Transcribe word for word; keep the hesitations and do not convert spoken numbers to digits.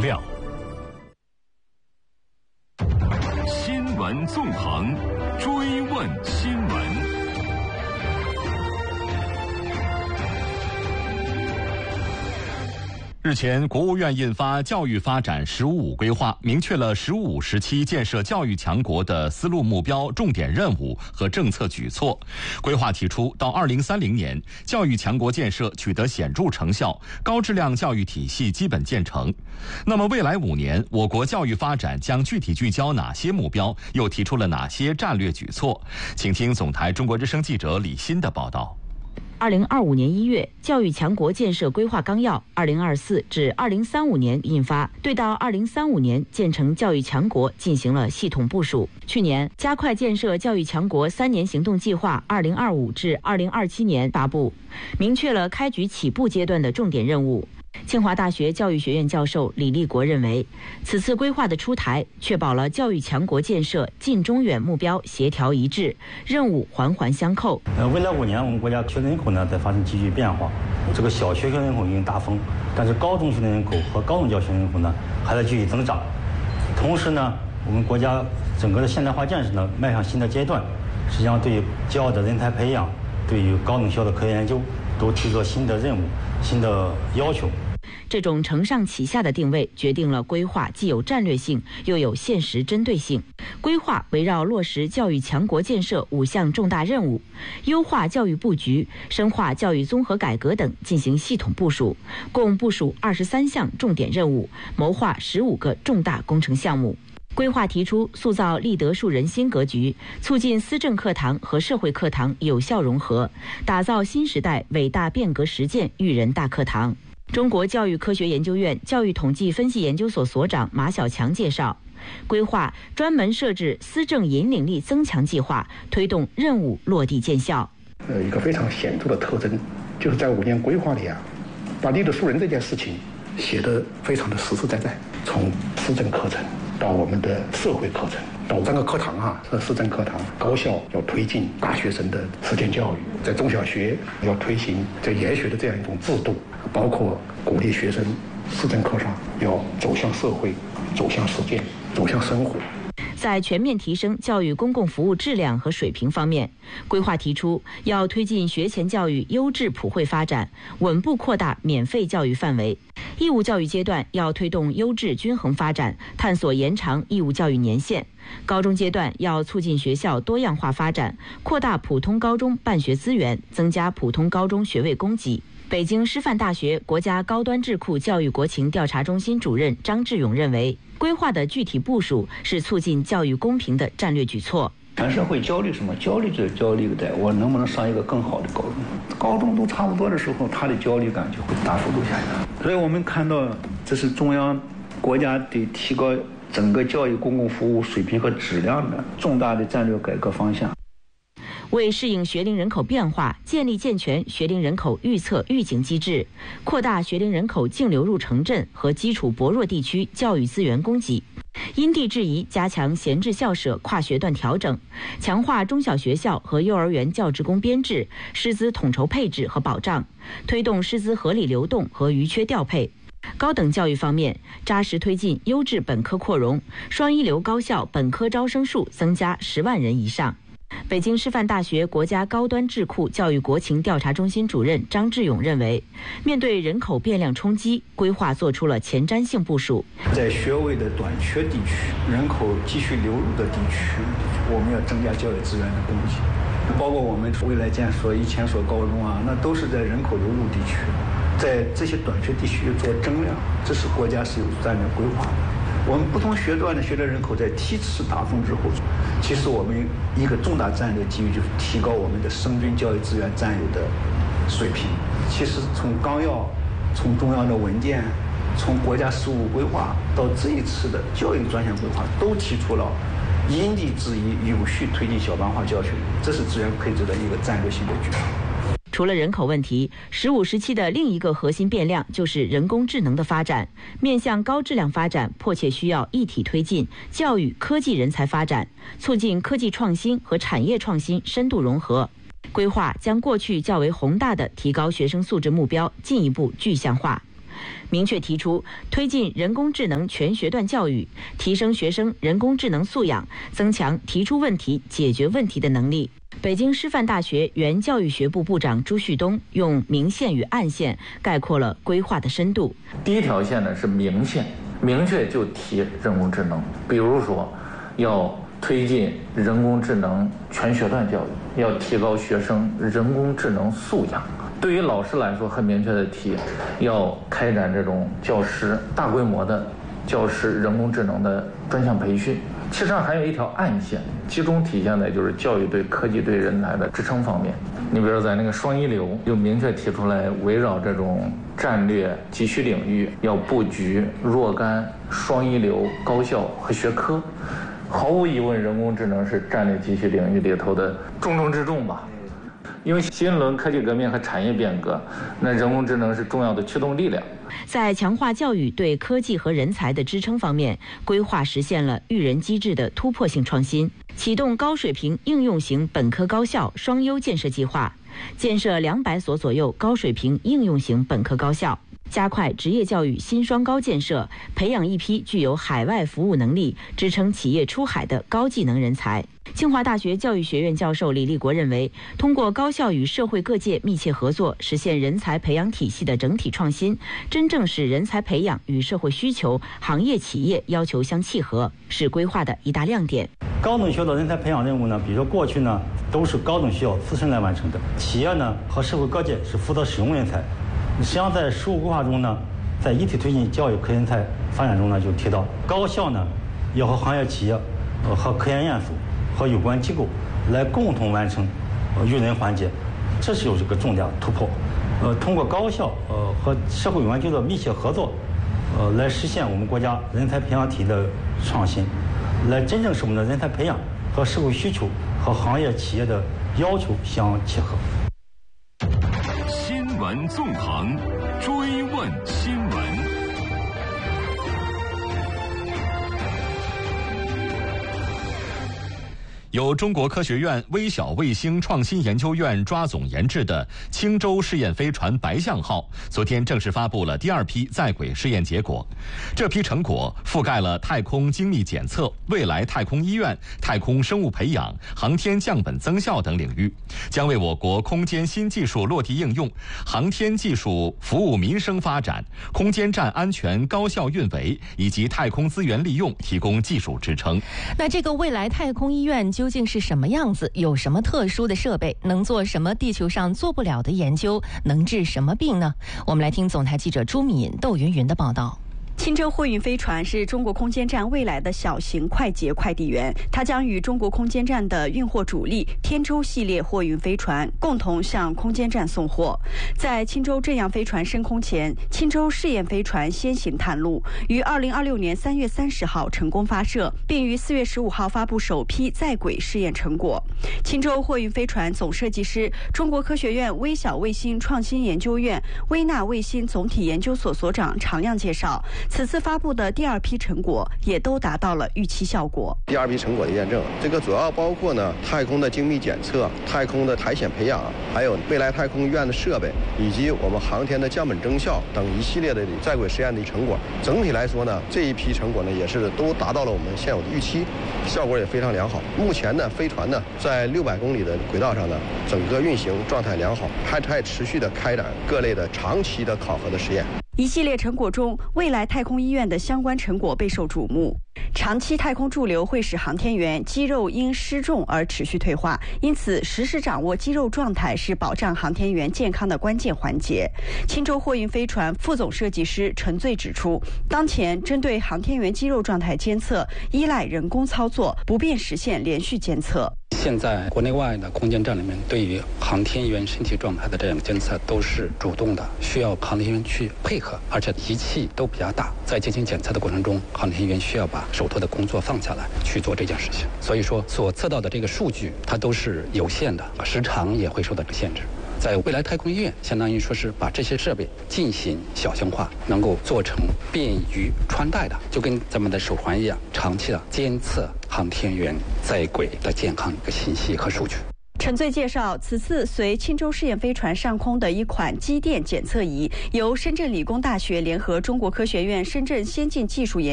料。新闻纵横，追问新闻。日前，国务院印发《教育发展“十五五”规划》，明确了“十五五”时期建设教育强国的思路目标、重点任务和政策举措。规划提出，到二零三零年，教育强国建设取得显著成效，高质量教育体系基本建成。那么，未来五年，我国教育发展将具体聚焦哪些目标？又提出了哪些战略举措？请听总台中国之声记者李欣的报道。 二零二五年一月，教育强国建设规划纲要二零二四至二零三五年印发，对到二零三五年建成教育强国进行了系统部署。去年，加快建设教育强国三年行动计划二零二五至二零二七年发布，明确了开局起步阶段的重点任务。清华大学教育学院教授李立国认为，此次规划的出台，确保了教育强国建设近中远目标协调一致，任务环环相扣。 呃，未来五年，我们国家学生人口呢在发生急剧变化，这个小学学生人口已经达峰，但是高中学生人口和高等教学生人口呢还在继续增长。同时呢，我们国家整个的现代化建设呢迈向新的阶段，实际上对于教育的人才培养，对于高等效的科研研究，都提出了新的任务、新的要求。 这种承上启下的定位，决定了规划既有战略性，又有现实针对性。规划围绕落实教育强国建设五项重大任务，优化教育布局、深化教育综合改革等进行系统部署，共部署二十三项重点任务，谋划十五个重大工程项目。规划提出塑造立德树人新格局，促进思政课堂和社会课堂有效融合，打造新时代伟大变革实践育人大课堂。中国教育科学研究院教育统计分析研究所所长马小强介绍，规划专门设置思政引领力增强计划，推动任务落地见效。 呃，一个非常显著的特征，就是在五年规划里啊，把立德树人这件事情写得非常的实实在在，从思政课程到我们的社会课程，到三个课堂啊，这思政课堂，高校要推进大学生的实践教育，在中小学要推行这研学的这样一种制度，包括鼓励学生思政课上要走向社会、走向实践、走向生活。 在全面提升教育公共服务质量和水平方面，规划提出要推进学前教育优质普惠发展，稳步扩大免费教育范围。义务教育阶段要推动优质均衡发展，探索延长义务教育年限。高中阶段要促进学校多样化发展，扩大普通高中办学资源，增加普通高中学位供给。北京师范大学国家高端智库教育国情调查中心主任张志勇认为，规划的具体部署是促进教育公平的战略举措。 全社会焦虑什么？焦虑就是焦虑在我能不能上一个更好的高中，高中都差不多的时候，他的焦虑感就会大幅度下降。所以我们看到，这是中央国家对提高整个教育公共服务水平和质量的重大的战略改革方向。 为适应学龄人口变化，建立健全学龄人口预测预警机制，扩大学龄人口净流入城镇和基础薄弱地区教育资源供给，因地制宜加强闲置校舍跨学段调整，强化中小学校和幼儿园教职工编制、师资统筹配置和保障，推动师资合理流动和余缺调配。高等教育方面，扎实推进优质本科扩容，双一流高校本科招生数增加十万人以上。北京师范大学国家高端智库教育国情调查中心主任张志勇认为，面对人口变量冲击，规划做出了前瞻性部署。 在学位的短缺地区、人口继续流入的地区，我们要增加教育资源的供给，包括我们未来建所一千所高中啊，那都是在人口流入地区，在这些短缺地区做增量，这是国家是有战略规划的。我们不同学段的学龄人口在梯次打峰之后，其实我们一个重大战略机遇就是提高我们的生均教育资源占有的水平。其实从纲要、从中央的文件、从国家十五规划到这一次的教育专项规划，都提出了因地制宜、有序推进小班化教学，这是资源配置的一个战略性的举措。 除了人口问题，十五时期的另一个核心变量就是人工智能的发展。面向高质量发展，迫切需要一体推进教育科技人才发展，促进科技创新和产业创新深度融合。规划将过去较为宏大的提高学生素质目标进一步具象化。 明确提出推进人工智能全学段教育，提升学生人工智能素养，增强提出问题、解决问题的能力。北京师范大学原教育学部部长朱旭东用明线与暗线概括了规划的深度。 第一条线呢是明线，明确就提人工智能，比如说要推进人工智能全学段教育，要提高学生人工智能素养。对于老师来说，很明确的提，要开展这种教师大规模的教师人工智能的专项培训。其实上还有一条暗线，集中体现在就是教育对科技对人才的支撑方面。你比如在那个双一流，就明确提出来，围绕这种战略急需领域，要布局若干双一流高校和学科。毫无疑问，人工智能是战略急需领域里头的重中之重吧。因为新一轮科技革命和产业变革，那人工智能是重要的驱动力量。 在强化教育对科技和人才的支撑方面，规划实现了育人机制的突破性创新，启动高水平应用型本科高校双优建设计划，建设两百所左右高水平应用型本科高校，加快职业教育新双高建设，培养一批具有海外服务能力、支撑企业出海的高技能人才。清华大学教育学院教授李立国认为，通过高校与社会各界密切合作，实现人才培养体系的整体创新，真正使人才培养与社会需求、行业企业要求相契合，是规划的一大亮点。 高等学校的人才培养任务呢，比如说过去呢都是高等学校自身来完成的，企业呢和社会各界是负责使用人才。实际上在实务规划中呢，在一体推进教育科研人才发展中呢，就提到高校呢要和行业企业、呃和科研院所和有关机构来共同完成呃育人环节，这是有这个重大突破。呃，通过高校呃和社会有关机构的密切合作，呃来实现我们国家人才培养体系的创新，来真正使我们的人才培养和社会需求和行业企业的要求相契合。 新闻纵横，追问新闻。 由中国科学院微小卫星创新研究院抓总研制的青州试验飞船白象号，昨天正式发布了第二批在轨试验结果。这批成果覆盖了太空精密检测、未来太空医院、太空生物培养、航天降本增效等领域，将为我国空间新技术落地应用、航天技术服务民生发展、空间站安全高效运维以及太空资源利用提供技术支撑。 那这个未来太空医院究竟是什么样子？有什么特殊的设备？能做什么地球上做不了的研究？能治什么病呢？我们来听总台记者朱敏、窦云云的报道。 青州货运飞船是中国空间站未来的小型快捷快递员，它将与中国空间站的运货主力天舟系列货运飞船共同向空间站送货。在青州这样飞船升空前，青州试验飞船先行探路，于二零二六年三月三十号成功发射，并于四月十五号发布首批在轨试验成果。青州货运飞船总设计师、中国科学院微小卫星创新研究院微纳卫星总体研究所所长常亮介绍，此次发布的第二批成果也都达到了预期效果。 第二批成果的验证，这个主要包括呢太空的精密检测、太空的苔藓培养，还有未来太空医院的设备，以及我们航天的降本增效等一系列的在轨实验的成果。整体来说呢，这一批成果呢也是都达到了我们现有的预期，效果也非常良好。目前呢，飞船呢在六百公里的轨道上呢，整个运行状态良好，还在持续的开展各类的长期的考核的实验。 一系列成果中，未来太空医院的相关成果备受瞩目。长期太空驻留会使航天员肌肉因失重而持续退化，因此实时掌握肌肉状态是保障航天员健康的关键环节。青州货运飞船副总设计师陈醉指出，当前针对航天员肌肉状态监测依赖人工操作，不便实现连续监测。 现在国内外的空间站里面，对于航天员身体状态的这样监测都是主动的，需要航天员去配合，而且仪器都比较大，在进行检测的过程中，航天员需要把手头的工作放下来去做这件事情。所以说，所测到的这个数据它都是有限的，时长也会受到限制。在未来太空医院，相当于说是把这些设备进行小型化，能够做成便于穿戴的，就跟咱们的手环一样，长期的监测航天员在轨的健康一个信息和数据。 陈醉介绍，此次随钦州试验飞船上空的一款机电检测仪，由深圳理工大学联合中国科学院深圳先进技术研